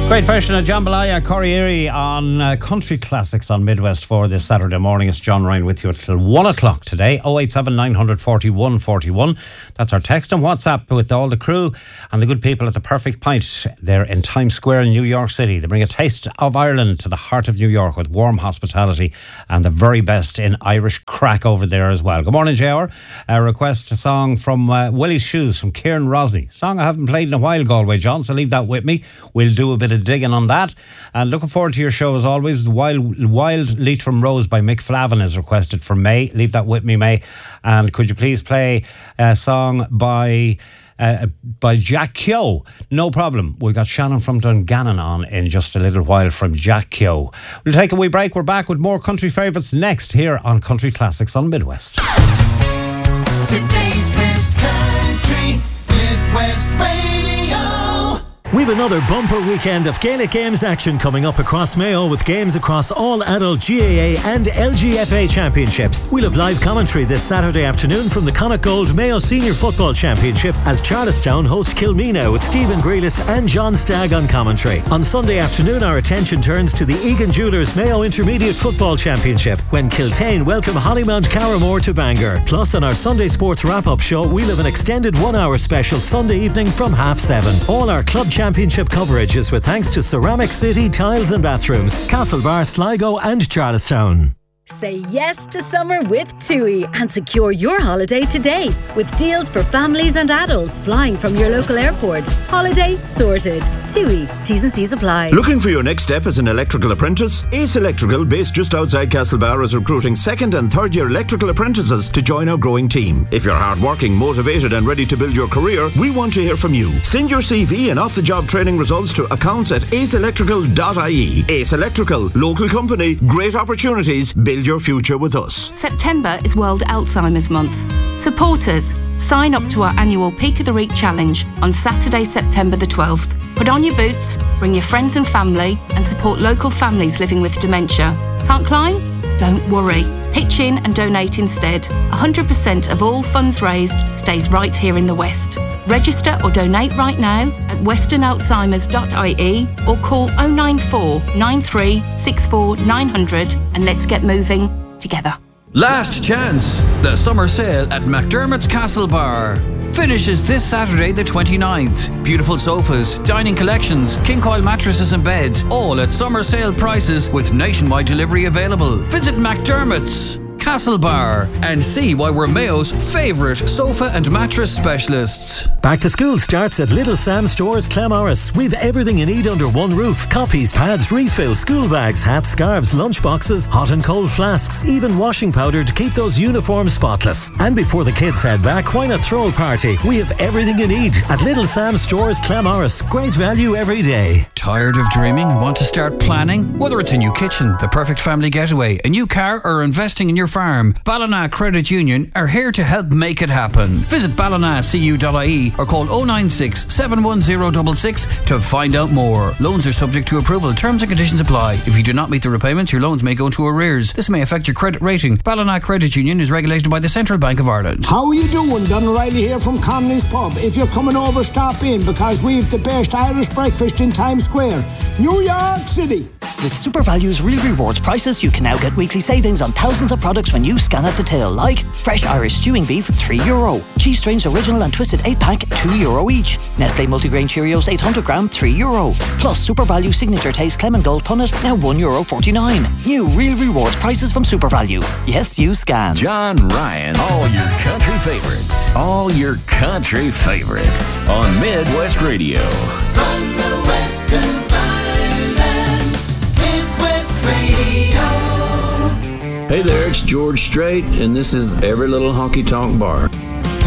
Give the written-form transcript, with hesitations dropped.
Great version of Jambalaya Corriere on Country Classics on Midwest 4 this Saturday morning. It's John Ryan with you until 1 o'clock today. 087 941 41. That's our text and WhatsApp with all the crew and the good people at The Perfect Pint. They're in Times Square in New York City. They bring a taste of Ireland to the heart of New York with warm hospitality and the very best in Irish crack over there as well. Good morning, JR. Request a song from Willie's Shoes from Kieran Rosny. Song I haven't played in a while, Galway, John, so leave that with me. We'll do a bit of digging on that, and looking forward to your show as always. Wild Leitrim Rose by Mick Flavin is requested for May. Leave that with me, May. And could you please play a song by Jack Keogh? No problem. We've got Shannon from Dungannon on in just a little while from Jack Keogh. We'll take a wee break. We're back with more country favourites next here on Country Classics on Midwest. Today's best country, Midwest Radio. We've another bumper weekend of Gaelic Games action coming up across Mayo with games across all adult GAA and LGFA championships. We'll have live commentary this Saturday afternoon from the Connacht Gold Mayo Senior Football Championship as Charlestown host Kilmena with Stephen Grealis and John Stagg on commentary. On Sunday afternoon, our attention turns to the Egan Jewellers Mayo Intermediate Football Championship when Kiltane welcome Hollymount Carramore to Bangor. Plus, on our Sunday Sports Wrap-Up show, we'll have an extended 1-hour special Sunday evening from 7:30. All our club championship coverage is with thanks to Ceramic City Tiles and Bathrooms, Castlebar, Sligo and Charlestown. Say yes to summer with TUI and secure your holiday today with deals for families and adults flying from your local airport. Holiday sorted. TUI. T's and C's apply. Looking for your next step as an electrical apprentice? Ace Electrical, based just outside Castlebar, is recruiting second and third year electrical apprentices to join our growing team. If you're hardworking, motivated and ready to build your career, we want to hear from you. Send your CV and off-the-job training results to accounts@aceelectrical.ie. Ace Electrical, local company, great opportunities, build your future with us. September is World Alzheimer's Month. Supporters, sign up to our annual Peak of the Reek Challenge on Saturday, September the 12th. Put on your boots, bring your friends and family, and support local families living with dementia. Can't climb? Don't worry. Pitch in and donate instead. 100% of all funds raised stays right here in the West. Register or donate right now at westernalzheimers.ie or call 094 93 64 900 and let's get moving together. Last chance! The summer sale at McDermott's Castlebar finishes this Saturday the 29th. Beautiful sofas, dining collections, king coil mattresses and beds, all at summer sale prices with nationwide delivery available. Visit McDermott's Castlebar and see why we're Mayo's favourite sofa and mattress specialists. Back to school starts at Little Sam Stores, Clamorris. We've everything you need under one roof. Copies, pads, refills, school bags, hats, scarves, lunch boxes, hot and cold flasks, even washing powder to keep those uniforms spotless. And before the kids head back, why not throw a party? We have everything you need at Little Sam Stores, Clamorris. Great value every day. Tired of dreaming and want to start planning? Whether it's a new kitchen, the perfect family getaway, a new car or investing in your farm, Ballina Credit Union are here to help make it happen. Visit ballinacu.ie or call 096 71066 to find out more. Loans are subject to approval. Terms and conditions apply. If you do not meet the repayments, your loans may go into arrears. This may affect your credit rating. Ballina Credit Union is regulated by the Central Bank of Ireland. How are you doing? Don O'Reilly here from Connolly's Pub. If you're coming over, stop in because we've the best Irish breakfast in Times Square, New York City. With SuperValue's Real Rewards prices, you can now get weekly savings on thousands of products when you scan at the till, like fresh Irish stewing beef €3, Cheese Strains Original and Twisted 8-pack €2 each, Nestle Multigrain Cheerios 800 gram €3, plus SuperValue Signature Taste Clement Gold Punnet now €1.49. New Real Rewards prices from SuperValue. Yes, you scan. John Ryan, all your country favorites, all your country favorites on Midwest Radio. From the Western Ireland, Midwest Radio. Hey there, it's George Strait, and this is Every Little Honky Tonk Bar.